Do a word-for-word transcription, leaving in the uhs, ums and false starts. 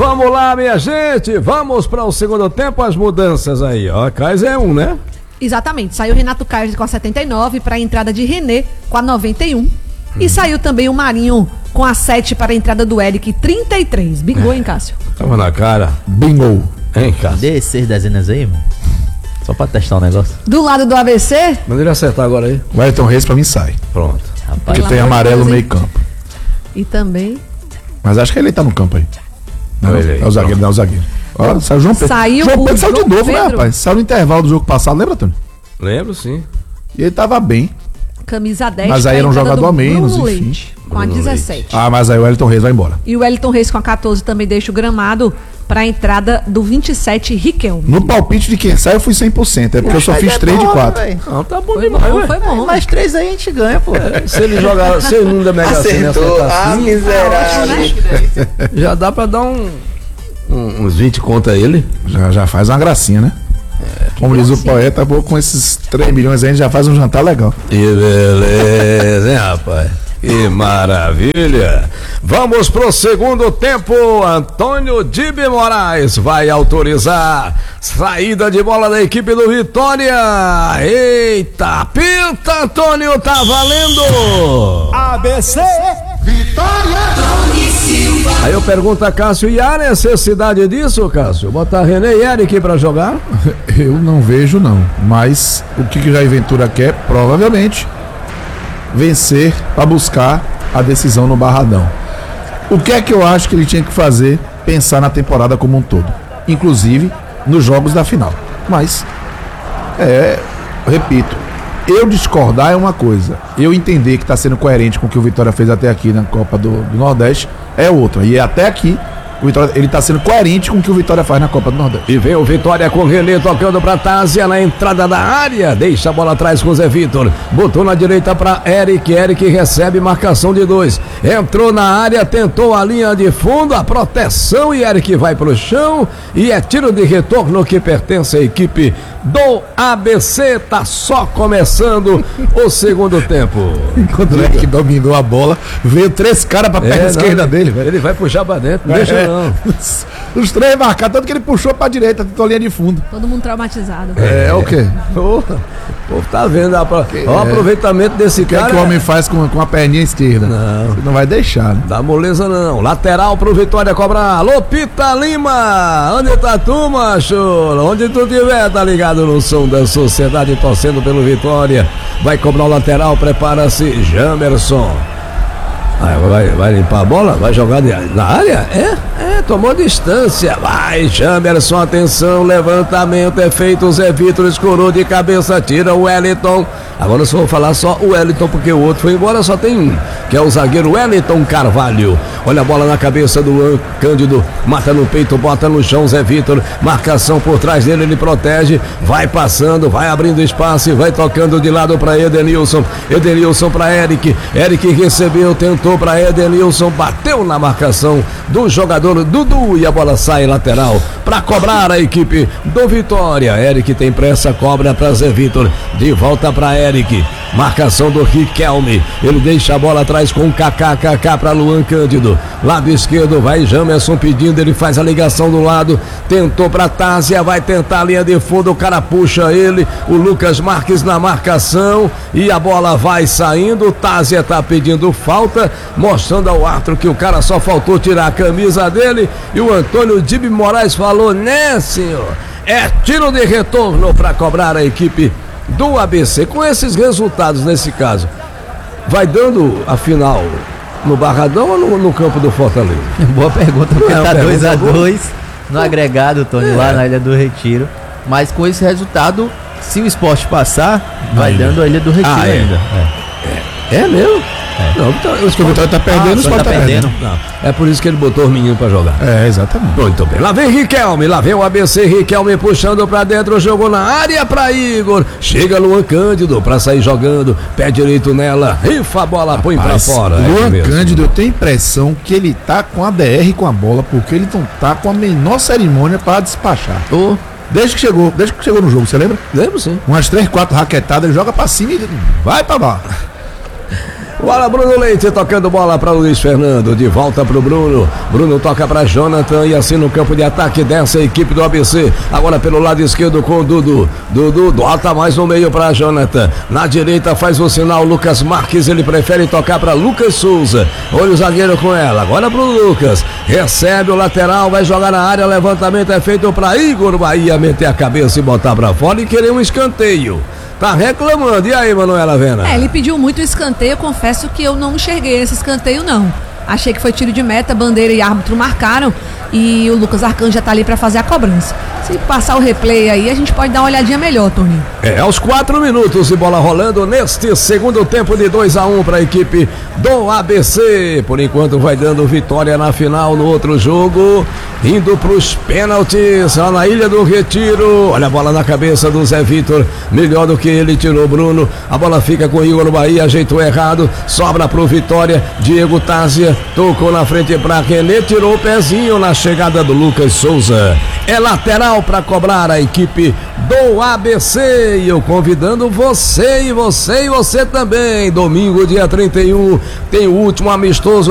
Vamos lá, minha gente, vamos para o segundo tempo, as mudanças aí, ó, Kais é um, né? Exatamente, saiu Renato Kaiser com a setenta e nove para a entrada de René com a noventa e um. Hum. E saiu também o Marinho com a sete para a entrada do Eric, trinta e três. Bingou, hein, Cássio? Tava na cara. Bingou. Hein, Cássio? Dê seis dezenas aí, irmão. Só pra testar o um negócio. Do lado do A B C... Manda ele acertar agora aí. O Wellington Reis pra mim sai. Pronto. Rapaz, porque tem amarelo no meio campo. E também... Mas acho que ele tá no campo aí. Não, ele aí, é o zagueiro, pronto. não é o zagueiro. Ó, saiu o João Pedro. Saiu João Pedro o saiu João de novo, né, Pedro? rapaz? Saiu no intervalo do jogo passado, lembra, Antônio? Lembro, sim. E ele tava bem. Camisa dez. Mas aí era um jogador a menos, Bruno enfim. Leite, com a Bruno dezessete. Ah, mas aí o Wellington Reis vai embora. E o Wellington Reis com a quatorze também deixa o gramado para a entrada do vinte e sete, Riquelme. No palpite de quem sai eu fui cem por cento, é porque eu só fiz três de quatro. Não, tá bom Foi demais, bom, ué. foi bom. mais três aí a gente ganha, pô. É, se ele jogar, se ele não der Mega Sena Acertou. acertar Ah, assim, miserável. já dá pra dar um, um- uns vinte conto a ele. Já, já faz uma gracinha, né? Como diz o poeta, vou com esses três milhões aí, a gente já faz um jantar legal. Que beleza, hein, rapaz? Que maravilha! Vamos pro segundo tempo. Antônio Dibe Moraes vai autorizar saída de bola da equipe do Vitória. Eita, pinta, Antônio, tá valendo! A B C Vitória. Aí eu pergunto a Cássio, e há necessidade disso, Cássio? Botar René e Eric pra jogar? Eu não vejo, não. Mas o que, que o Jair Ventura quer? Provavelmente vencer para buscar a decisão no Barradão. O que é que eu acho que ele tinha que fazer? Pensar na temporada como um todo, inclusive nos jogos da final. Mas, é, repito, eu discordar é uma coisa, eu entender que está sendo coerente com o que o Vitória fez até aqui na Copa do, do Nordeste é outra. E até aqui o Vitória, ele está sendo coerente com o que o Vitória faz na Copa do Nordeste. E vem o Vitória com o René tocando pra Tásia na entrada da área. Deixa a bola atrás com o Zé Vitor. Botou na direita pra Eric. Eric recebe marcação de dois. Entrou na área, tentou a linha de fundo, a proteção e Eric vai pro chão. E é tiro de retorno que pertence à equipe do A B C. Tá só começando o segundo tempo. Quando o Eric dominou a bola, veio três caras pra perna É, esquerda não, dele, velho. ele vai puxar pra dentro, não deixa É. não. Os, os três marcaram, tanto que ele puxou pra direita, tentou linha de fundo. Todo mundo traumatizado. É, é o quê? Porra, o povo tá vendo a, ó, o aproveitamento desse O que é cara. que o homem faz com, com a perninha esquerda? Não. Você não vai deixar, né? Dá moleza não. Lateral pro Vitória cobrar. Alô, Pita Lima. Onde tá tu, macho? Onde tu tiver, tá ligado no som da sociedade torcendo pelo Vitória. Vai cobrar o lateral, prepara-se Jamerson. Vai, vai, vai limpar a bola? Vai jogar de, na área? É? É, tomou distância. Vai, Jamerson, atenção, levantamento é feito. Zé Vitor escorou de cabeça, tira o Wellington. Agora eu só vou falar só o Wellington, porque o outro foi embora, só tem um, que é o zagueiro Wellington Carvalho. Olha a bola na cabeça do Cândido, mata no peito, bota no chão, Zé Vitor, marcação por trás dele, ele protege, vai passando, vai abrindo espaço e vai tocando de lado para Edenilson. Edenilson para Eric, Eric recebeu, tentou para Edenilson, bateu na marcação do jogador Dudu e a bola sai lateral para cobrar a equipe do Vitória. Eric tem pressa, cobra para Zé Vitor, de volta para Eric, marcação do Riquelme, ele deixa a bola atrás com Kaká, Kaká para Luan Cândido, lado esquerdo vai Jamerson pedindo, ele faz a ligação do lado, tentou para Tásia, vai tentar a linha de fundo, o cara puxa ele, o Lucas Marques na marcação e a bola vai saindo. Tásia tá pedindo falta, mostrando ao árbitro que o cara só faltou tirar a camisa dele e o Antônio Dibe Moraes falou, né, senhor? É tiro de retorno para cobrar a equipe do A B C. Com esses resultados nesse caso, vai dando a final no Barradão ou no, no campo do Fortaleza? Boa pergunta, porque Não, tá pergunta dois a boa. dois no agregado, Tony, É. lá na Ilha do Retiro. Mas com esse resultado, se o esporte passar, vai ilha. dando a Ilha do Retiro Ah, é. ainda. É. É mesmo? Não, então, eu O Vitória tá perdendo, o só Sport tá tá perdendo. perdendo. Não, é por isso que ele botou os meninos pra jogar. É, exatamente. Muito bem, lá vem Riquelme, lá vem o A B C, Riquelme puxando pra dentro, jogou na área pra Igor, chega Luan Cândido pra sair jogando, pé direito nela, rifa a bola, põe pra Mas, fora. Luan é mesmo. Cândido, eu tenho a impressão que ele tá com a D R com a bola, porque ele não tá com a menor cerimônia pra despachar. Ô, Desde que chegou, desde que chegou no jogo, você lembra? lembro sim. Umas três, quatro raquetadas, ele joga pra cima e vai pra lá. Bola, Bruno Leite tocando bola para Luiz Fernando, de volta pro Bruno. Bruno toca para Jonathan e assim no campo de ataque dessa equipe do A B C. Agora pelo lado esquerdo com o Dudu. Dudu bota mais no meio para Jonathan. Na direita faz o sinal Lucas Marques, ele prefere tocar para Lucas Souza. Olha o zagueiro com ela. Agora pro Lucas. Recebe o lateral, vai jogar na área. Levantamento é feito para Igor Bahia meter a cabeça e botar para fora e querer um escanteio. Tá reclamando. E aí, Manuela Vena? É, ele pediu muito escanteio. Eu confesso que eu não enxerguei esse escanteio, não. Achei que foi tiro de meta, bandeira e árbitro marcaram. E o Lucas Arcanjo já tá ali pra fazer a cobrança. Se passar o replay aí, a gente pode dar uma olhadinha melhor, Toninho. É, aos quatro minutos de bola rolando neste segundo tempo de dois a um para a equipe do A B C. Por enquanto vai dando vitória na final no outro jogo. Indo pros pênaltis lá na Ilha do Retiro. Olha a bola na cabeça do Zé Vitor. Melhor do que ele tirou Bruno. A bola fica com o Igor Bahia, ajeitou errado. Sobra pro Vitória. Diego Tázia tocou na frente pra René. Tirou o pezinho na chegada do Lucas Souza. É lateral para cobrar a equipe do A B C. E eu convidando você e você e você também. Domingo, dia trinta e um, tem o último amistoso